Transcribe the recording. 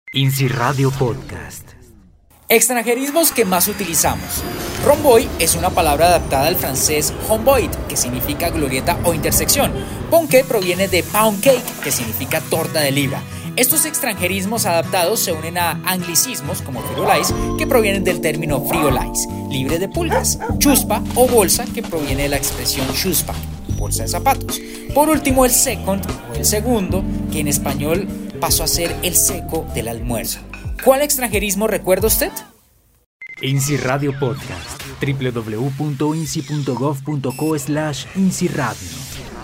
INSI Radio Podcast. Extranjerismos que más utilizamos. Rhomboid es una palabra adaptada al francés rhomboid, que significa glorieta o intersección. Ponqué proviene de pound cake, que significa torta de libra. Estos extranjerismos adaptados se unen a anglicismos como firulais, que provienen del término friolais, libre de pulgas, chuspa o bolsa, que proviene de la expresión chuspa, bolsa de zapatos. Por último, el second o el segundo, que en español pasó a ser el seco del almuerzo. ¿Cuál extranjerismo recuerda usted? INSI Radio Podcast. www.insi.gov.co/INSI Radio.